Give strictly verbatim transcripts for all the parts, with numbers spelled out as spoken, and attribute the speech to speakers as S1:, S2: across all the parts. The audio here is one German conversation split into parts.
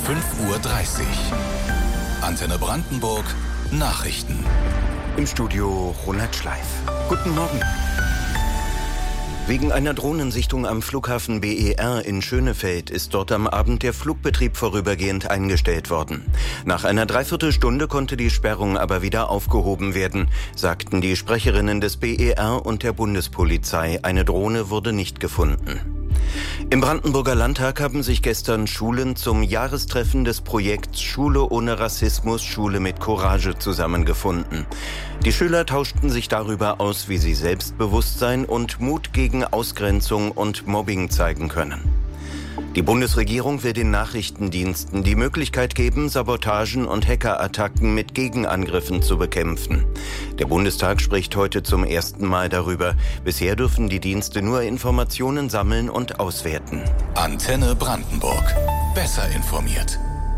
S1: fünf Uhr dreißig. Antenne Brandenburg, Nachrichten.
S2: Im Studio Ronald Schleif. Guten Morgen. Wegen einer Drohnensichtung am Flughafen B E R in Schönefeld ist dort am Abend der Flugbetrieb vorübergehend eingestellt worden. Nach einer Dreiviertelstunde konnte die Sperrung aber wieder aufgehoben werden, sagten die Sprecherinnen des B E R und der Bundespolizei. Eine Drohne wurde nicht gefunden. Im Brandenburger Landtag haben sich gestern Schulen zum Jahrestreffen des Projekts Schule ohne Rassismus, Schule mit Courage zusammengefunden. Die Schüler tauschten sich darüber aus, wie sie Selbstbewusstsein und Mut gegen Ausgrenzung und Mobbing zeigen können. Die Bundesregierung will den Nachrichtendiensten die Möglichkeit geben, Sabotagen und Hackerattacken mit Gegenangriffen zu bekämpfen. Der Bundestag spricht heute zum ersten Mal darüber. Bisher dürfen die Dienste nur Informationen sammeln und auswerten.
S1: Antenne Brandenburg. Besser informiert.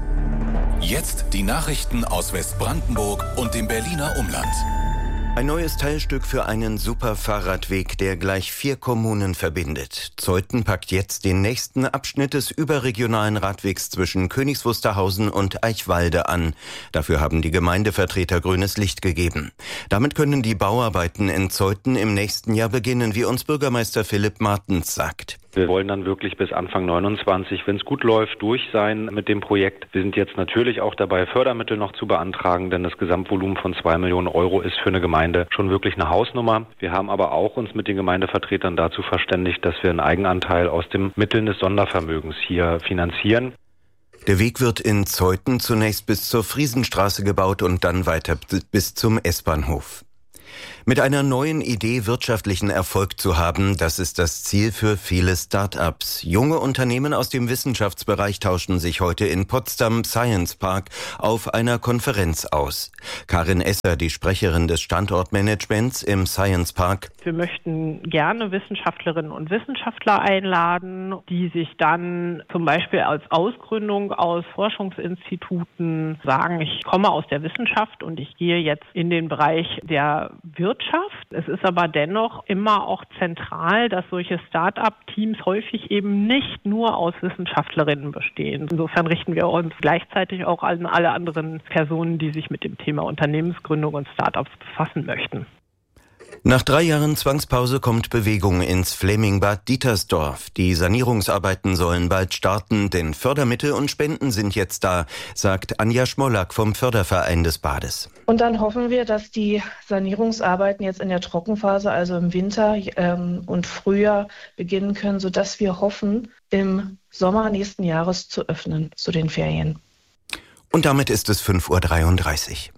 S1: Jetzt die Nachrichten aus Westbrandenburg und dem Berliner Umland.
S2: Ein neues Teilstück für einen Superfahrradweg, der gleich vier Kommunen verbindet. Zeuthen packt jetzt den nächsten Abschnitt des überregionalen Radwegs zwischen Königs Wusterhausen und Eichwalde an. Dafür haben die Gemeindevertreter grünes Licht gegeben. Damit können die Bauarbeiten in Zeuthen im nächsten Jahr beginnen, wie uns Bürgermeister Philipp Martens sagt.
S3: Wir wollen dann wirklich bis Anfang neunundzwanzig, wenn es gut läuft, durch sein mit dem Projekt. Wir sind jetzt natürlich auch dabei, Fördermittel noch zu beantragen, denn das Gesamtvolumen von zwei Millionen Euro ist für eine Gemeinde schon wirklich eine Hausnummer. Wir haben aber auch uns mit den Gemeindevertretern dazu verständigt, dass wir einen Eigenanteil aus den Mitteln des Sondervermögens hier finanzieren.
S2: Der Weg wird in Zeuthen zunächst bis zur Friesenstraße gebaut und dann weiter bis zum S-Bahnhof. Mit einer neuen Idee wirtschaftlichen Erfolg zu haben, das ist das Ziel für viele Start-ups. Junge Unternehmen aus dem Wissenschaftsbereich tauschen sich heute in Potsdam Science Park auf einer Konferenz aus. Karin Esser, die Sprecherin des Standortmanagements im Science Park.
S4: Wir möchten gerne Wissenschaftlerinnen und Wissenschaftler einladen, die sich dann zum Beispiel als Ausgründung aus Forschungsinstituten sagen, ich komme aus der Wissenschaft und ich gehe jetzt in den Bereich der Wirtschaft. Es ist aber dennoch immer auch zentral, dass solche Start-up-Teams häufig eben nicht nur aus Wissenschaftlerinnen bestehen. Insofern richten wir uns gleichzeitig auch an alle anderen Personen, die sich mit dem Thema Unternehmensgründung und Start-ups befassen möchten.
S2: Nach drei Jahren Zwangspause kommt Bewegung ins Flemingbad Dietersdorf. Die Sanierungsarbeiten sollen bald starten, denn Fördermittel und Spenden sind jetzt da, sagt Anja Schmollack vom Förderverein des Bades.
S5: Und dann hoffen wir, dass die Sanierungsarbeiten jetzt in der Trockenphase, also im Winter ähm, und Frühjahr beginnen können, sodass wir hoffen, im Sommer nächsten Jahres zu öffnen, zu den Ferien.
S2: Und damit ist es fünf Uhr dreiunddreißig.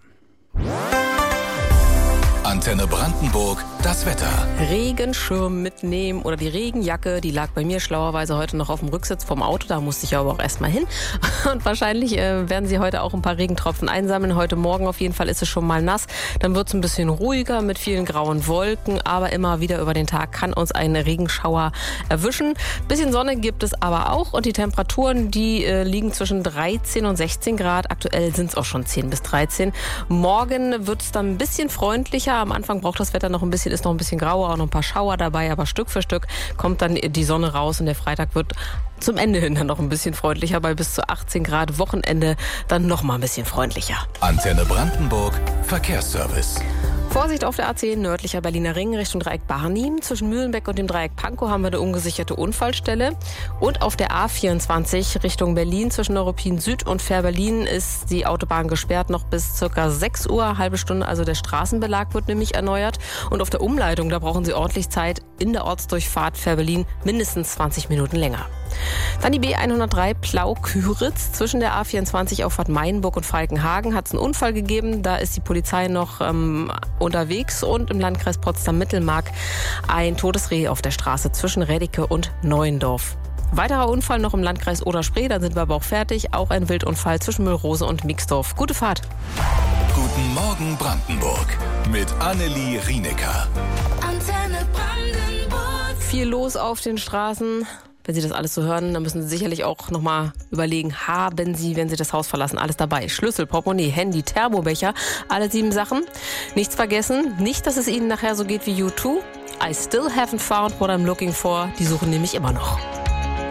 S1: Antenne Brandenburg, das Wetter.
S6: Regenschirm mitnehmen oder die Regenjacke, die lag bei mir schlauerweise heute noch auf dem Rücksitz vom Auto, da musste ich aber auch erstmal hin. Und wahrscheinlich äh, werden Sie heute auch ein paar Regentropfen einsammeln. Heute Morgen auf jeden Fall ist es schon mal nass. Dann wird es ein bisschen ruhiger mit vielen grauen Wolken, aber immer wieder über den Tag kann uns ein Regenschauer erwischen. Bisschen Sonne gibt es aber auch und die Temperaturen, die äh, liegen zwischen dreizehn und sechzehn Grad. Aktuell sind es auch schon zehn bis dreizehn. Morgen wird es dann ein bisschen freundlicher. Am Anfang braucht das Wetter noch ein bisschen, ist noch ein bisschen grauer, auch noch ein paar Schauer dabei, aber Stück für Stück kommt dann die Sonne raus und der Freitag wird zum Ende hin dann noch ein bisschen freundlicher, bei bis zu achtzehn Grad, Wochenende dann noch mal ein bisschen freundlicher.
S1: Antenne Brandenburg, Verkehrsservice.
S6: Vorsicht auf der A zehn, nördlicher Berliner Ring Richtung Dreieck Barnim. Zwischen Mühlenbeck und dem Dreieck Pankow haben wir eine ungesicherte Unfallstelle. Und auf der A vierundzwanzig Richtung Berlin zwischen Neuruppin Süd und Fähr-Berlin ist die Autobahn gesperrt noch bis circa sechs Uhr, halbe Stunde. Also der Straßenbelag wird nämlich erneuert. Und auf der Umleitung, da brauchen Sie ordentlich Zeit. In der Ortsdurchfahrt Fähr-Berlin mindestens zwanzig Minuten länger. Dann die B hundertdrei Plau-Küritz. Zwischen der A vierundzwanzig Auffahrt Mainburg und Falkenhagen hat es einen Unfall gegeben. Da ist die Polizei noch ähm, unterwegs. Und im Landkreis Potsdam-Mittelmark ein totes Reh auf der Straße zwischen Reddicke und Neuendorf. Weiterer Unfall noch im Landkreis Oder-Spree, dann sind wir aber auch fertig. Auch ein Wildunfall zwischen Mühlrose und Mixdorf. Gute Fahrt.
S1: Guten Morgen Brandenburg mit Annelie Rienecker.
S6: Antenne Brandenburg. Viel los auf den Straßen. Wenn Sie das alles so hören, dann müssen Sie sicherlich auch nochmal überlegen, haben Sie, wenn Sie das Haus verlassen, alles dabei. Schlüssel, Portemonnaie, Handy, Thermobecher, alle sieben Sachen. Nichts vergessen, nicht, dass es Ihnen nachher so geht wie U zwei. I still haven't found what I'm looking for. Die suchen nämlich immer noch.